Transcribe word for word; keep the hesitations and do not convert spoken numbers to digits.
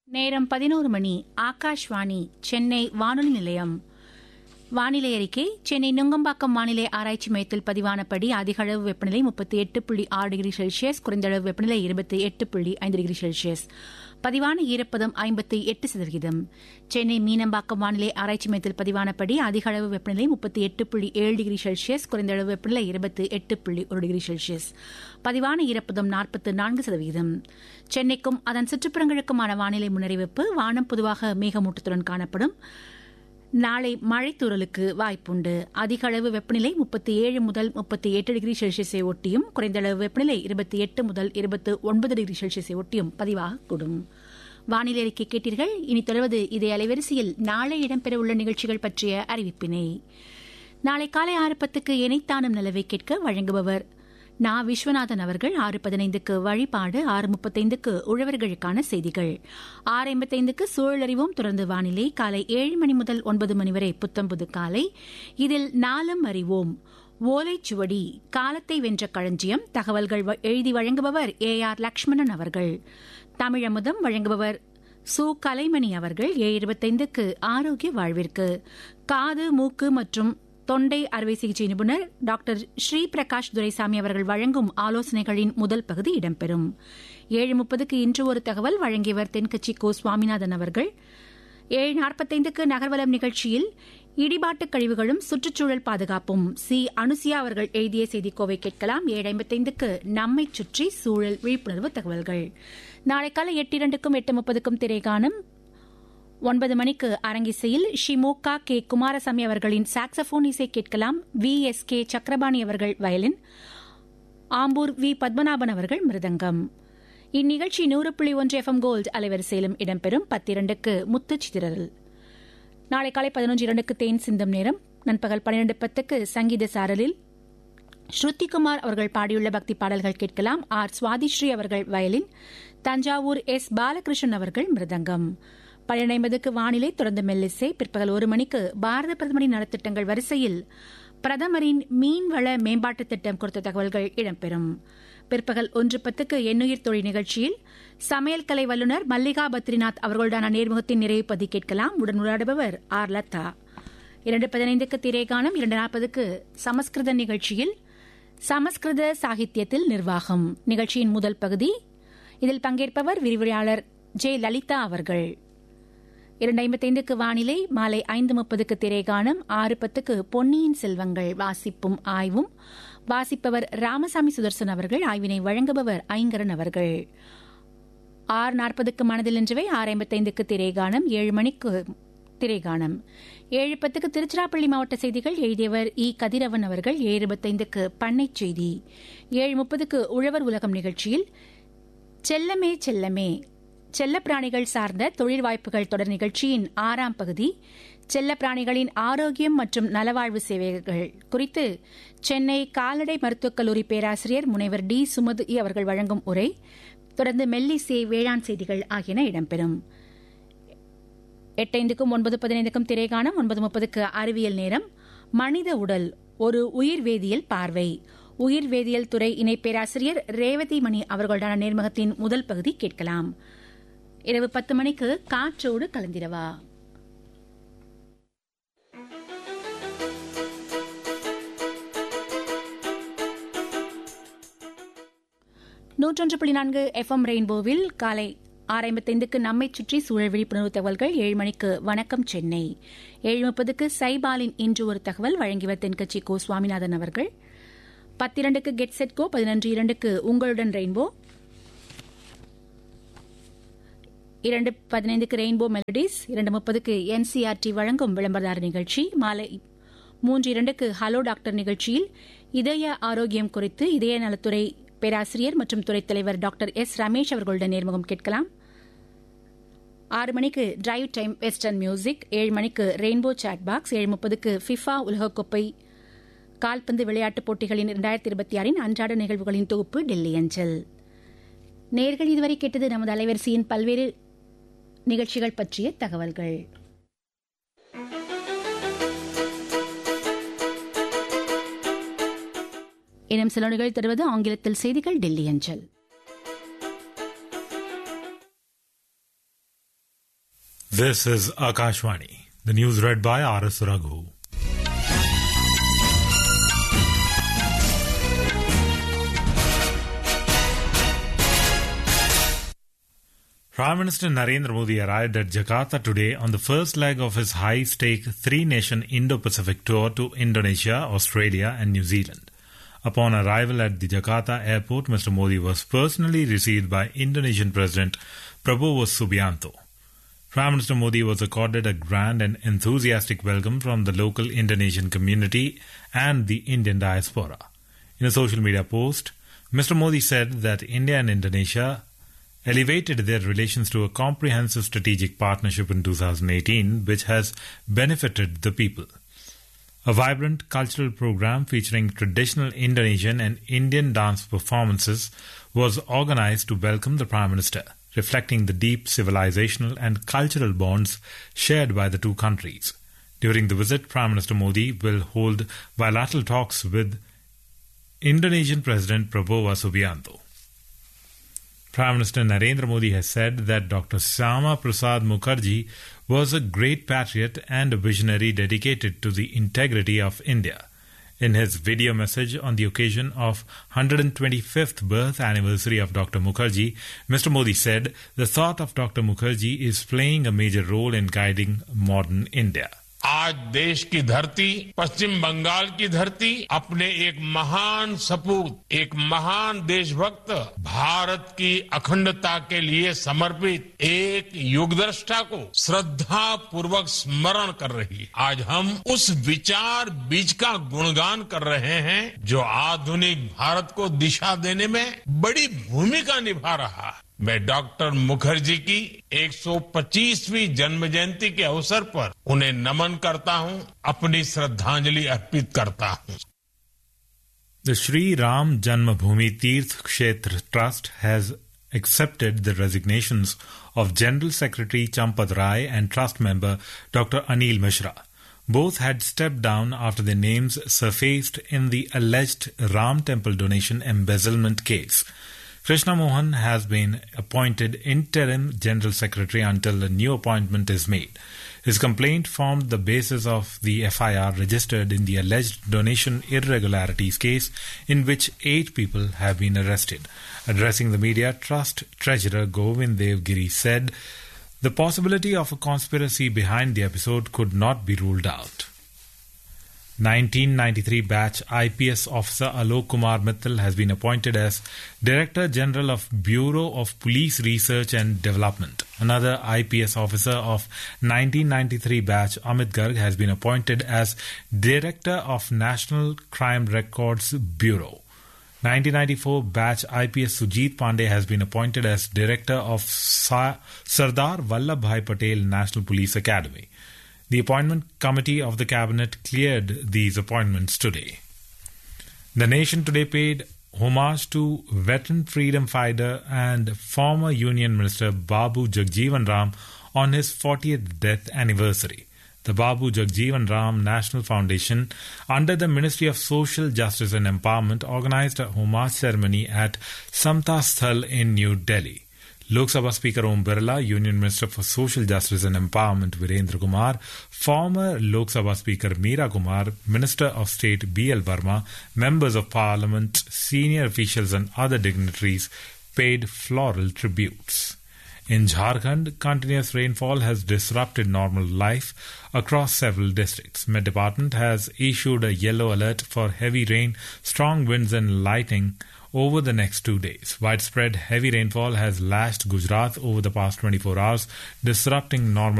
நேரம் பதினோரு மணி. ஆகாஷ்வாணி சென்னை வானொலி நிலையம். வானிலை அறிக்கை. சென்னை நுங்கம்பாக்கம் வானிலை ஆராய்ச்சி மையத்தில் பதிவானபடி அதிக அளவு வெப்பநிலை முப்பத்தி எட்டு புள்ளி ஆறு டிகிரி செல்சியஸ், குறைந்த அளவு வெப்பநிலை இருபத்தி எட்டு புள்ளி ஐந்து டிகிரி செல்சியஸ். பதிவான ஈரப்பதம் ஐம்பத்தி எட்டு சதவீதம். சென்னை மீனம்பாக்கம் வானிலை ஆராய்ச்சி மையத்தில் பதிவானபடி அதிக அளவு வெப்பநிலை முப்பத்தி எட்டு புள்ளி ஏழு டிகிரி செல்சியஸ், குறைந்த அளவு வெப்பநிலை இருபத்தி எட்டு புள்ளி ஒரு டிகிரி செல்சியஸ். பதிவான ஈரப்பதம் நாற்பத்தி நான்கு சதவீதம். சென்னைக்கும் அதன் சுற்றுப்புறங்களுக்குமான வானிலை முன்னறிவிப்பு. வானம் பொதுவாக மேகமூட்டத்துடன் காணப்படும். நாளை மழைத்தூறலுக்கு வாய்ப்புண்டு. அதிக அளவு வெப்பநிலை முப்பத்தி ஏழு முதல் முப்பத்தி எட்டு டிகிரி செல்சியஸை ஒட்டியும், குறைந்த அளவு வெப்பநிலை இருபத்தி எட்டு முதல் இருபத்தி ஒன்பது டிகிரி செல்சியஸை ஒட்டியும் பதிவாகக்கூடும். வானிலை அறிக்கை கேட்டீர்கள். இனி தொடர்வது இதே அலைவரிசையில் நாளை இடம்பெறவுள்ள நிகழ்ச்சிகள் பற்றிய அறிவிப்பினை. நாளை காலை ஆறு பத்துக்கு இணைத்தானும் நிலவை கேட்க வழங்குபவர் நா. விஸ்வநாதன் அவர்கள். ஆறு பதினைந்துக்கு வழிபாடு, ஆறு முப்பத்தைந்துக்கு உழவர்களுக்கான செய்திகள், ஆறு ஐம்பத்தைந்துக்கு சூழலறிவோம், தொடர்ந்து வானிலை. காலை ஏழு மணி முதல் ஒன்பது மணி வரை புத்தம்புது காலை. இதில் நாளும் அறிவோம், ஓலைச்சுவடி, காலத்தை வென்ற களஞ்சியம், தகவல்கள் எழுதி வழங்குபவர் ஏ ஆர் லட்சுமணன் அவர்கள். தமிழமுதம் வழங்குபவர் சு. கலைமணி அவர்கள். ஏ இருபத்தைந்துக்கு ஆரோக்கிய வாழ்விற்கு, காது மூக்கு மற்றும் தொண்டை அறுவை சிகிச்சை நிபுணர் டாக்டர் ஸ்ரீ பிரகாஷ் துரைசாமி அவர்கள் வழங்கும் ஆலோசனைகளின் முதல் பகுதி இடம்பெறும். ஏழு முப்பதுக்கு இன்று ஒரு தகவல் வழங்கியவர் தென்கட்சி கோ. சுவாமிநாதன் அவர்கள். ஏழு நாற்பத்தைந்துக்கு நகர்வலம் நிகழ்ச்சியில் இடிபாட்டு கழிவுகளும் சுற்றுச்சூழல் பாதுகாப்பும், சி. அனுசியா அவர்கள் எழுதிய செய்திக்கோவை கேட்கலாம். ஏழு ஐம்பத்தைந்துக்கு நம்மை சுற்றி சூழல் விழிப்புணர்வு தகவல்கள். நாளை காலை எட்டு இரண்டுக்கும் எட்டு முப்பதுக்கும் திரைகாணும். ஒன்பது மணிக்கு அரங்கிசையில் ஷிமோகா கே. குமாரசாமி அவர்களின் சாக்ஸபோன் இசை கேட்கலாம். வி. எஸ். கே. சக்கரபாணி அவர்கள் வயலின், ஆம்பூர் வி. பத்மநாபன் அவர்கள் மிருதங்கம். இந்நிகழ்ச்சி நூறு புள்ளி ஒன்று எஃப் எம் கோல்டு அலைவரிசையிலும் இடம்பெறும். பத்திரண்டுக்கு முத்துச்சித்திரல். நாளை காலை பதினொன்று இரண்டுக்கு தேன் சிந்தும் நேரம். நண்பகல் பன்னிரண்டு பத்துக்கு சங்கீத சாரலில் ஸ்ருதிகுமார் அவர்கள் பாடியுள்ள பக்தி பாடல்கள் கேட்கலாம். ஆர். சுவாதிஸ்ரீ அவர்கள் வயலின், தஞ்சாவூர் எஸ். பாலகிருஷ்ணன் அவர்கள் மிருதங்கம். பன்னிரண்டு ஐம்பதுக்கு வானிலை, தொடர்ந்து மெல்லிசை. பிற்பகல் ஒரு மணிக்கு பாரத பிரதமரின் நலத்திட்டங்கள் வரிசையில் பிரதமரின் மீன்வள மேம்பாட்டு திட்டம் குறித்த தகவல்கள் இடம்பெறும். பிற்பகல் ஒன்று பத்துக்கு எண்ணுயிர் தொழில் நிகழ்ச்சியில் சமையல் கலை வல்லுநர் மல்லிகா பத்ரிநாத் அவர்களுடான நேர்முகத்தின் நிறைவு பதி கேட்கலாம். உடன் உரையாடுபவர் ஆர். லதா. இரண்டு பதினைந்துக்கு திரைகானம். இரண்டு நாற்பதுக்கு சமஸ்கிருத நிகழ்ச்சியில் சமஸ்கிருத சாகித்யத்தில் நிர்வாகம் நிகழ்ச்சியின் முதல் பகுதி. இதில் பங்கேற்பவர் விரிவுரையாளர் ஜே. லலிதா அவர்கள். இரண்டு ஐம்பத்தைந்துக்கு வானிலை. மாலை ஐந்து முப்பதுக்கு திரைகானம். ஆறு பத்துக்கு பொன்னியின் செல்வங்கள், வாசிப்பும் ஆய்வும். வாசிப்பவர் ராமசாமி சுதர்சன் அவர்கள். ஆய்வினை வழங்குபவர் ஐங்கரன் அவர்கள். ஆறு நாற்பதுக்கு மனதில் நின்றவை. ஆறு ஐம்பத்தைந்துக்கு திரைகானம். ஏழு மணிக்கு திரைகானம். ஏழு பத்துக்கு திருச்சிராப்பள்ளி மாவட்ட செய்திகள், எழுதியவர் இ. கதிரவன் அவர்கள். ஏழு இருபத்தைந்துக்கு பண்ணை செய்தி. ஏழு முப்பதுக்கு உழவர் உலகம் நிகழ்ச்சியில் செல்லமே செல்லமே செல்லப்பிராணிகள் சார்ந்த தொழில் வாய்ப்புகள் தொடர் நிகழ்ச்சியின் ஆறாம் பகுதி. செல்லப்பிராணிகளின் ஆரோக்கியம் மற்றும் நலவாழ்வு சேவைகள் குறித்து சென்னை கால்நடை மருத்துவக் கல்லூரி பேராசிரியர் முனைவர் டி. சுமதி அவர்கள் வழங்கும் உரை. தொடர்ந்து மெல்லிசை, வேளாண் செய்திகள் ஆகியன இடம்பெறும். எட்டைந்துக்கும் ஒன்பது பதினைந்துக்கும் திரைகாணம். ஒன்பது முப்பதுக்கு அறிவியல் நேரம். மனித உடல் ஒரு உயிர் வேதியியல் பார்வை, உயிர் வேதியியல் துறை இணை பேராசிரியர் ரேவதி மணி அவர்களுடான நேர்முகத்தின் முதல் பகுதி கேட்கலாம். இரவு பத்து மணிக்கு காற்றோடு கலந்திரவா. நூற்றொன்று புள்ளி நான்கு எஃப் எம் ரெயின்போவில் காலை ஆறு ஐம்பத்தைந்துக்கு நம்மை சுற்றி சூழல் விழிப்புணர்வு தகவல்கள். ஏழு மணிக்கு வணக்கம் சென்னை. ஏழு முப்பதுக்கு சைபாலின் இன்று ஒரு தகவல் வழங்கியவர் தென்கட்சி கோ. சுவாமிநாதன் அவர்கள். பத்திரண்டுக்கு கெட் செட் கோ. பதினொன்று இரண்டுக்கு உங்களுடன் ரெயின்போ. இரண்டு பதினைந்துக்கு ரெயின்போ மெலடிஸ். இரண்டு முப்பதுக்கு என்சிஆர்டி வழங்கும் விளம்பரதார நிகழ்ச்சி. மாலை மூன்று இரண்டுக்கு ஹலோ டாக்டர் நிகழ்ச்சியில் இதய ஆரோக்கியம் குறித்து இதய நலத்துறை பேராசிரியர் மற்றும் துறைத் தலைவர் டாக்டர் எஸ். ரமேஷ் அவர்களுடன் நேர்முகம் கேட்கலாம். ஆறு மணிக்கு டிரைவ் டைம் வெஸ்டர்ன் மியூசிக். ஏழு மணிக்கு ரெயின்போ சாட் பாக்ஸ். ஏழு முப்பதுக்கு ஃபிஃபா உலகக்கோப்பை கால்பந்து விளையாட்டுப் போட்டிகளின் இரண்டாயிரத்தி இருபத்தி ஆறின் அன்றாட நிகழ்வுகளின் தொகுப்பு டெல்லி அஞ்சல். நேர்கள் இதுவரை கேட்டது நமது அலைவரிசையின் பல்வேறு நிகழ்ச்சிகள் பற்றிய தகவல்கள். இன்னும் சில நொடிகள் தருவது ஆங்கிலத்தில் செய்திகள் டெல்லி அஞ்சல். This is Akashvani. The news read by R S Raghu. Prime Minister Narendra Modi arrived at Jakarta today on the first leg of his high-stake three-nation Indo-Pacific tour to Indonesia, Australia and New Zealand. Upon arrival at the Jakarta airport, Mister Modi was personally received by Indonesian President Prabowo Subianto. Prime Minister Modi was accorded a grand and enthusiastic welcome from the local Indonesian community and the Indian diaspora. In a social media post, Mister Modi said that India and Indonesia elevated their relations to a comprehensive strategic partnership in two thousand eighteen, which has benefited the people. A vibrant cultural program featuring traditional Indonesian and Indian dance performances was organized to welcome the Prime Minister, reflecting the deep civilizational and cultural bonds shared by the two countries. During the visit, Prime Minister Modi will hold bilateral talks with Indonesian President Prabowo Subianto. Prime Minister Narendra Modi has said that Doctor Syama Prasad Mukherjee was a great patriot and a visionary dedicated to the integrity of India. In his video message on the occasion of one hundred twenty-fifth birth anniversary of Doctor Mukherjee, Mister Modi said, "The thought of Doctor Mukherjee is playing a major role in guiding modern India." आज देश की धरती, पश्चिम बंगाल की धरती, अपने एक महान सपूत, एक महान देशभक्त, भारत की अखंडता के लिए समर्पित एक युगदृष्टा को श्रद्धा पूर्वक स्मरण कर रही है। आज हम उस विचार बीज का गुणगान कर रहे हैं जो आधुनिक भारत को दिशा देने में बड़ी भूमिका निभा रहा है। मैं डॉक्टर मुखर्जी की एक सौ पच्चीसवीं जन्म जयंती के अवसर पर उन्हें नमन करता हूं, अपनी श्रद्धांजलि अर्पित करता हूं। The Sri Ram Janmabhoomi Tirth Kshetra Trust has accepted the resignations of General Secretary Champad Rai and Trust member Doctor Anil Mishra. Both had stepped down after their names surfaced in the alleged Ram Temple donation embezzlement case. Krishna Mohan has been appointed interim General Secretary until a new appointment is made. His complaint formed the basis of the F I R registered in the alleged donation irregularities case, in which eight people have been arrested. Addressing the media, Trust Treasurer Govind Dev Giri said the possibility of a conspiracy behind the episode could not be ruled out. nineteen ninety-three batch I P S officer Alok Kumar Mittal has been appointed as Director General of Bureau of Police Research and Development. Another I P S officer of nineteen ninety-three batch Amit Garg has been appointed as Director of National Crime Records Bureau. nineteen ninety-four batch I P S Sujit Pandey has been appointed as Director of Sa- Sardar Vallabhbhai Patel National Police Academy. The appointment committee of the cabinet cleared these appointments today. The nation today paid homage to veteran freedom fighter and former Union Minister Babu Jagjeevan Ram on his fortieth death anniversary. The Babu Jagjeevan Ram National Foundation, under the Ministry of Social Justice and Empowerment, organized a homage ceremony at Samta Sthal in New Delhi. Lok Sabha Speaker Om Birla, Union Minister for Social Justice and Empowerment Virendra Kumar, former Lok Sabha Speaker Meera Kumar, Minister of State B L Verma, members of Parliament, senior officials and other dignitaries paid floral tributes. In Jharkhand, continuous rainfall has disrupted normal life across several districts. Met Department has issued a yellow alert for heavy rain, strong winds and lightning over the next two days. Widespread heavy rainfall has lashed Gujarat over the past twenty-four hours, disrupting normal